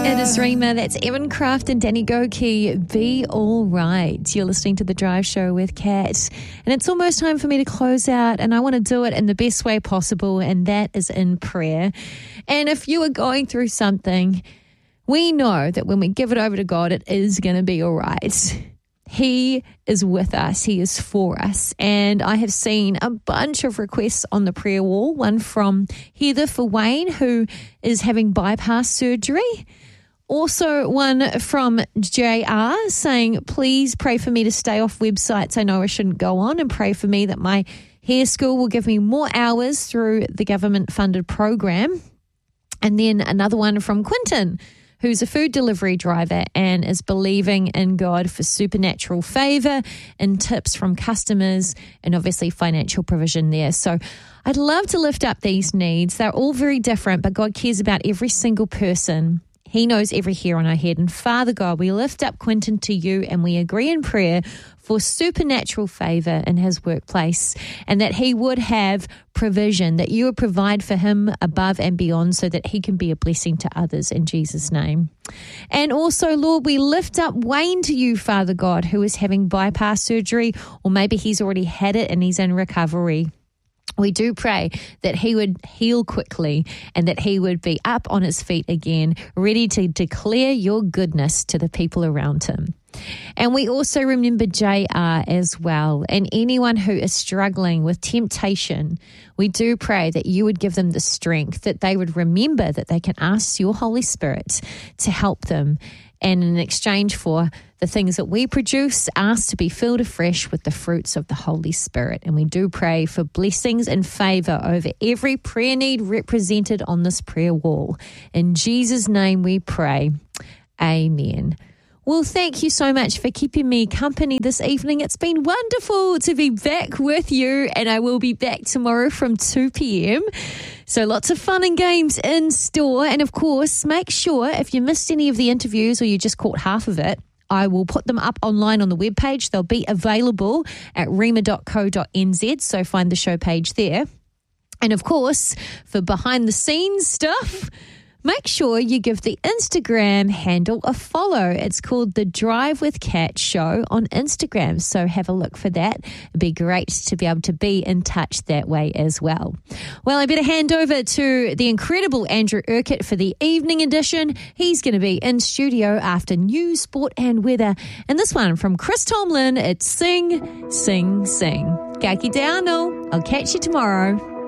It is Rima. That's Evan Craft and Danny Goki. Be all right. You're listening to The Drive Show with Kat. And it's almost time for me to close out, and I want to do it in the best way possible, and that is in prayer. And if you are going through something, we know that when we give it over to God, it is going to be all right. He is with us. He is for us. And I have seen a bunch of requests on the prayer wall. One from Heather for Wayne, who is having bypass surgery. Also one from JR saying, please pray for me to stay off websites I know I shouldn't go on, and pray for me that my hair school will give me more hours through the government-funded program. And then another one from Quinton, who's a food delivery driver and is believing in God for supernatural favor and tips from customers and obviously financial provision there. So I'd love to lift up these needs. They're all very different, but God cares about every single person. He knows every hair on our head. And Father God, we lift up Quinton to you, and we agree in prayer for supernatural favor in his workplace, and that he would have provision, that you would provide for him above and beyond, so that he can be a blessing to others in Jesus' name. And also, Lord, we lift up Wayne to you, Father God, who is having bypass surgery, or maybe he's already had it and he's in recovery. We do pray that he would heal quickly and that he would be up on his feet again, ready to declare your goodness to the people around him. And we also remember JR as well, and anyone who is struggling with temptation. We do pray that you would give them the strength, that they would remember that they can ask your Holy Spirit to help them, and in exchange for the things that we produce, ask to be filled afresh with the fruits of the Holy Spirit. And we do pray for blessings and favor over every prayer need represented on this prayer wall. In Jesus' name we pray. Amen. Well, thank you so much for keeping me company this evening. It's been wonderful to be back with you, and I will be back tomorrow from 2 p.m. So lots of fun and games in store. And of course, make sure if you missed any of the interviews or you just caught half of it, I will put them up online on the webpage. They'll be available at rema.co.nz, so find the show page there. And of course, for behind the scenes stuff, make sure you give the Instagram handle a follow. It's called The Drive with Kat Show on Instagram. So have a look for that. It'd be great to be able to be in touch that way as well. Well, I better hand over to the incredible Andrew Urquhart for the evening edition. He's going to be in studio after news, sport and weather. And this one from Chris Tomlin, it's Sing, Sing, Sing. Ka kite anō. I'll catch you tomorrow.